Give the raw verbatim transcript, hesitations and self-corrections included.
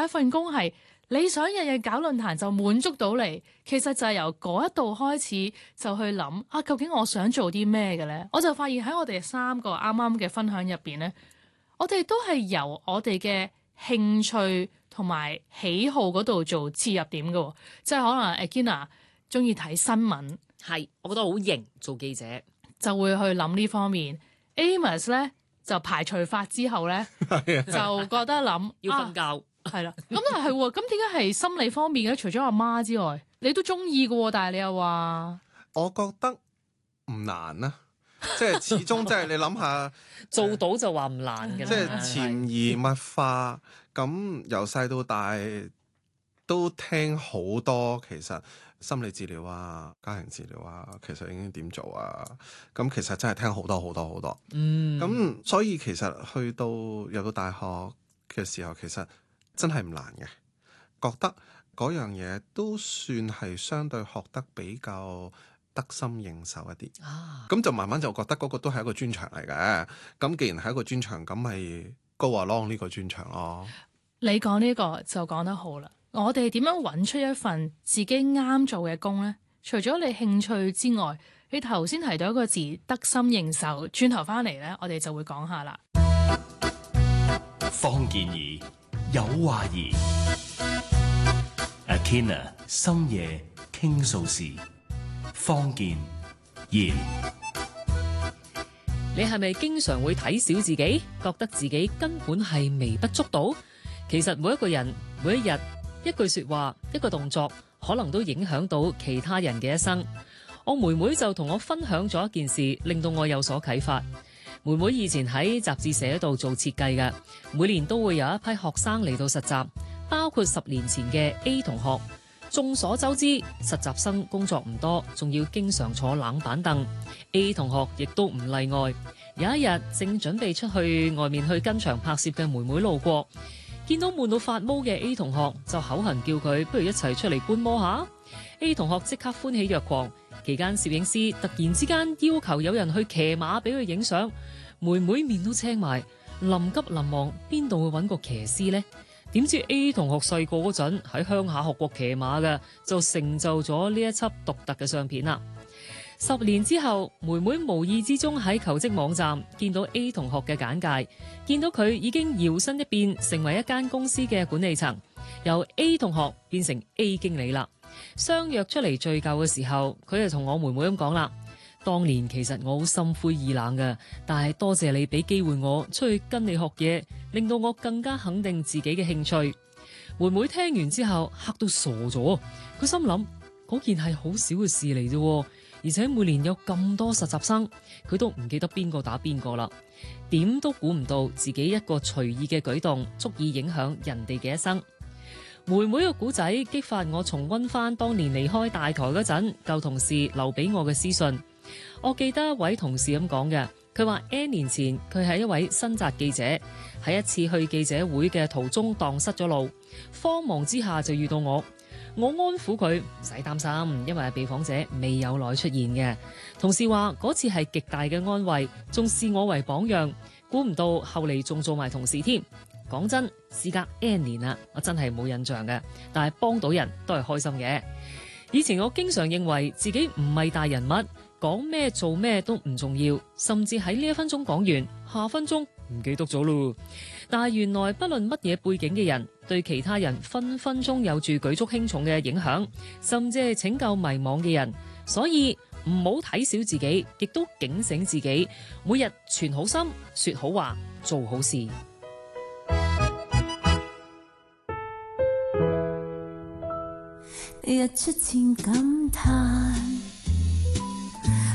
有一份工係你想日日搞論壇就滿足到你，其實就係由嗰一度開始就去諗啊，究竟我想做啲咩嘅咧？我就發現喺我哋三個啱啱嘅分享入邊咧，我哋都係由我哋嘅興趣同埋喜好嗰度做切入點嘅，即係可能 Agina 中意睇新聞， 係我覺得好型做記者， 就會去諗呢方面。Amos 咧就排除法之後咧，就覺得諗要瞓覺。 啊係啦，咁但係喎，咁點解係心理方面嘅？除咗阿媽之外，你都中意嘅，但係你又話， 我覺得唔難啦，即係始終即係你諗下， 做到就話唔難嘅啦。 即係潛移默化，咁由細到大都聽好多，其實心理治療啊、家庭治療啊，其實應該點做啊？咁其實真係聽好多好多好多。 嗯， 咁所以其實去到入到大學嘅時候，其實真係唔難嘅，覺得嗰樣嘢都算係相對學得比較得心應手一啲。 啊， 咁就慢慢就覺得嗰個都係一個專長嚟嘅。咁既然係一個專長，咁咪 go along 呢個專長咯。 你講呢個就講得好啦。我哋點樣揾出一份自己啱做嘅工呢？除咗你興趣之外，你頭先提到一個字得心應手，轉頭翻嚟呢，我哋就會講下啦。 方健儀有話兒 Akina 深夜傾訴時，方健儀。 你係咪經常會睇小自己，覺得自己根本係微不足道？其實每一個人每一日一句說話一個動作，可能都影響到其他人嘅一生。我妹妹就同我分享咗一件事，令到我有所啟發。妹妹以前喺雜誌社度做設計嘅，每年都會有一批學生嚟到實習，包括十年前嘅 A 同學。眾所周知，實習生工作唔多，仲要經常坐冷板凳。A 同學亦都唔例外。有一日，正準備出去外面去跟場拍攝嘅妹妹路過，見到悶到發毛嘅 A 同學，就口痕叫佢不如一齊出嚟觀摩下。A 同學即刻歡喜若狂。期間攝影師突然之間要求有人去騎馬俾佢影相，妹妹面都青埋，臨急臨忙邊度會揾個騎師呢？點知 A 同學細個嗰陣喺鄉下學過騎馬嘅，就成就咗呢一輯獨特嘅相片啦。十年之後，妹妹無意之中喺求職網站見到 A 同學嘅簡介，見到佢已經搖身一變成為一間公司嘅管理層，由 A 同學變成 A 經理啦。相約出嚟聚舊嘅時候，佢就同我妹妹咁講啦：當年其實我好心灰意冷嘅，但係多謝你俾機會我出去跟你學嘢，令到我更加肯定自己嘅興趣。妹妹聽完之後嚇到傻咗，佢心諗嗰件係好少嘅事嚟啫，而且每年有咁多實習生，佢都唔記得邊個打邊個啦，點都估唔到自己一個隨意嘅舉動足以影響人哋嘅一生。妹妹嘅故仔激發我重溫翻當年離開大台嗰陣舊同事留俾我嘅私信。我記得一位同事咁講嘅，佢話 N 年前佢係一位新紮記者，喺一次去記者會嘅途中蕩失咗路，慌忙之下就遇到我。我安撫佢唔使擔心，因為被訪者未有來出現嘅。同事話嗰次係極大嘅安慰，仲視我為榜樣。估唔到後嚟仲做埋同事添。講真，事隔 N 年啦，我真係冇印象嘅，但係幫到人都係開心嘅。以前我經常認為自己唔係大人物，講咩做咩都唔重要，甚至喺呢一分鐘講完，下分鐘唔記得咗咯。但係原來不論乜嘢背景嘅人，對其他人分分鐘有住舉足輕重嘅影響，甚至係拯救迷惘嘅人。所以唔好睇小自己，亦都警醒自己，每日存好心，說好話，做好事。 日出前感嘆